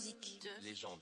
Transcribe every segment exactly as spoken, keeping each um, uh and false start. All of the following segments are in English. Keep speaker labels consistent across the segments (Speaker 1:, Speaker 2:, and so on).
Speaker 1: musique.
Speaker 2: Légende.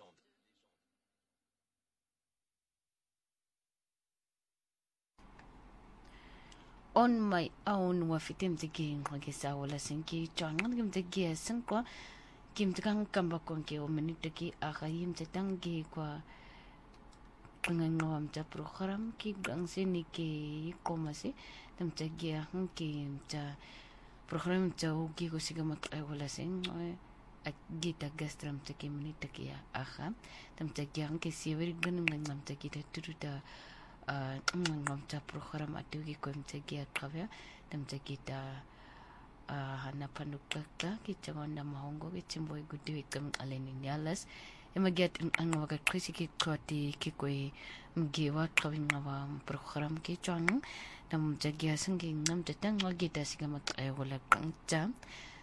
Speaker 3: On my own wafitim tiki ngisa wala sinki changan kim tiki sangkwa kim tikang kambakon ki omenitaki akayim tetangi kwa pangangawam ta program ki gangse ni ki komasi tam tagi ang ki ta program ta ugi ko sigamak ay wala sing at gita gastram taki menitaki aha tam tagi ang ki siwiri ganun ngam taki ta turuta ngam ta program atugi ko mtagi akavya tam tagi ta hanapanukaka kitangon na mahongo kitimboy gudi kam aleni nyalas emaget ang waga krisi ki koti ki koi mgiwa kawing ngawa program ki chang nam jagya sangi ngam tetang ngita sigamak ay wala kangcha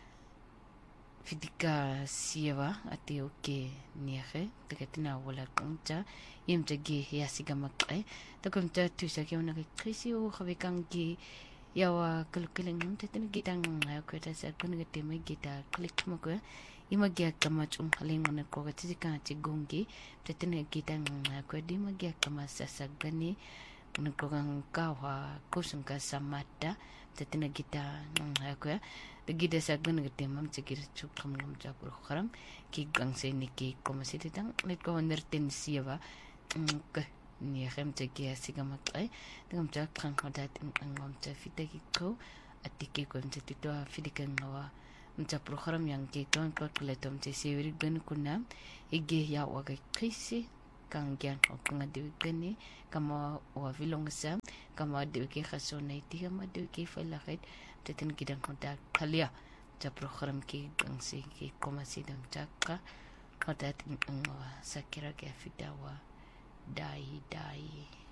Speaker 3: fidika siwa ati oke nihe tekatina wala kangcha yem jagi ya sigamak ay takum ta tusa ki una krisi o khabikang ki yawa kalkulang ng tatin gitang ko ta sa kun gite may gita click mo ko imagya kama chung haling na ko gati ka ti gongi tatin gitang ko di magya kama sa sagani kun ko gang kawa ko sung ka samata tatin gita ng ko de gida sa kun gite mam chikir chuk kam nam cha program ki gang se ni ki ko masitang let ko nerten siwa ka ni hem tagi sigamak ay ngam ta kan hadat ngam ta fitagi ko atiki ko ntito fidikan ngawa mta program yang ki ton ko kletom te siwiri ben kuna ige ya waga krisi kang gyan o kang adiwigani kama wa vilong sa kama adiwigi khasona iti kama adiwigi falakit tetin gidang kontak kalia ta program ki gang si ki komasidam taka hadat ngwa sakira ke fidawa dai dai